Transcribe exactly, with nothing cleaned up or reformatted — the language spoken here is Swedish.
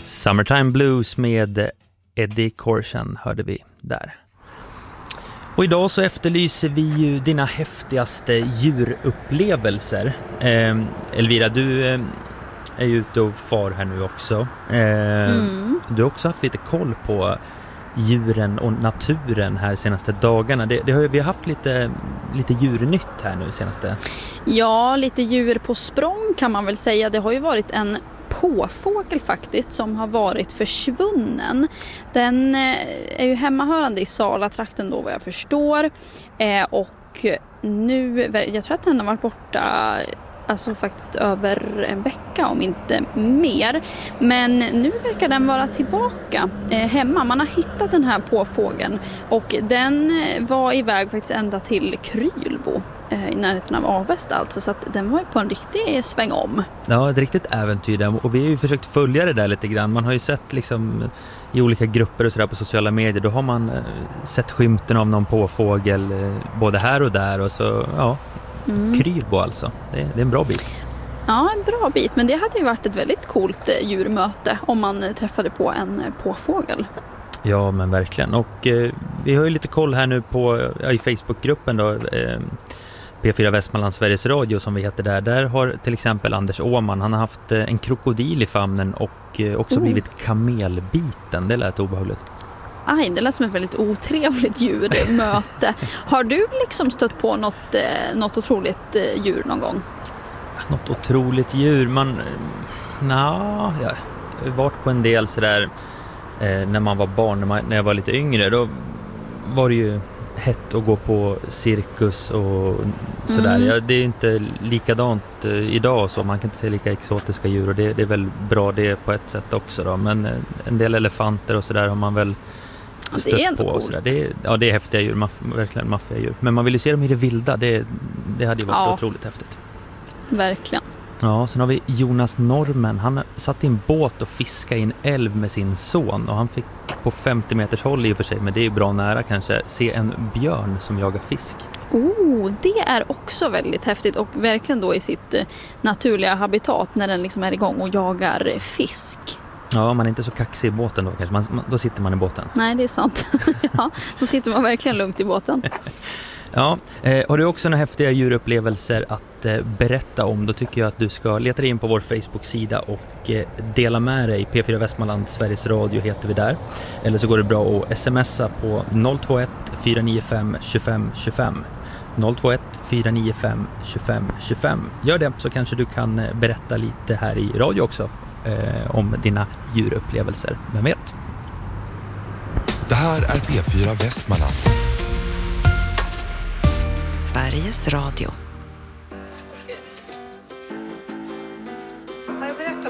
Summertime Blues med Eddie Corsian hörde vi där. Och idag så efterlyser vi ju dina häftigaste djurupplevelser. Eh, Elvira, du eh, är ju ute och far här nu också. Eh, mm. Du har också haft lite koll på djuren och naturen här senaste dagarna. Det, det har ju, vi har haft lite, lite djurnytt här nu senaste. Ja, lite djur på språng kan man väl säga. Det har ju varit en påfågel faktiskt som har varit försvunnen. Den är ju hemmahörande i Salatrakten då vad jag förstår. Eh, och nu, jag tror att den har varit borta alltså faktiskt över en vecka om inte mer. Men nu verkar den vara tillbaka eh, hemma. Man har hittat den här påfågeln och den var iväg faktiskt ända till Krylbo eh, i närheten av Avesta alltså, så att den var ju på en riktig sväng om. Ja, ett riktigt äventyr där. Och vi har ju försökt följa det där lite grann. Man har ju sett liksom i olika grupper och sådär på sociala medier, då har man eh, sett skymten av någon påfågel eh, både här och där och så, ja. Mm. Krylbo alltså, det är, det är en bra bit. Ja, en bra bit, men det hade ju varit ett väldigt coolt djurmöte om man träffade på en påfågel. Ja, men verkligen. Och eh, vi har ju lite koll här nu på ja, i Facebookgruppen då, eh, P fyra Västmanland Sveriges Radio som vi heter där. Där har till exempel Anders Åman, han har haft eh, en krokodil i famnen och eh, också oh. blivit kamelbiten. Det lät obehagligt. Aj, det lät som ett väldigt otrevligt djurmöte. Har du liksom stött på något, eh, något otroligt eh, djur någon gång? Något otroligt djur? Man, na, jag har varit på en del sådär eh, när man var barn, när, man, när jag var lite yngre. Då var det ju hett att gå på cirkus och sådär. Mm. Ja, det är inte likadant eh, idag så man kan inte se lika exotiska djur och det, det är väl bra det på ett sätt också då. Men eh, en del elefanter och sådär har man väl stött det är ändå på. coolt. Och sådär. Det är, ja, det är häftiga djur, maff, verkligen maffiga djur. Men man vill ju se dem i det vilda, det, det hade ju varit ja. otroligt häftigt. Verkligen. Ja, sen har vi Jonas Normen. Han satt i en båt och fiskade i en älv med sin son. Och han fick på femtio meters håll i och för sig, men det är bra nära kanske, se en björn som jagar fisk. Oh, det är också väldigt häftigt och verkligen då i sitt naturliga habitat när den liksom är igång och jagar fisk. Ja, man är inte så kaxig i båten då kanske. Man, då sitter man i båten. Nej, det är sant. Ja, då sitter man verkligen lugnt i båten. Ja, eh, har du också några häftiga djurupplevelser att eh, berätta om, då tycker jag att du ska leta dig in på vår Facebook-sida och eh, dela med dig. P fyra Västmanland Sveriges Radio heter vi där. Eller så går det bra att smsa på noll två ett fyra nio fem två fem två fem. noll två ett fyra nio fem två fem två fem. Gör det så kanske du kan berätta lite här i radio också eh, om dina djurupplevelser. Vem vet? Det här är P fyra Västmanland. Sveriges Radio.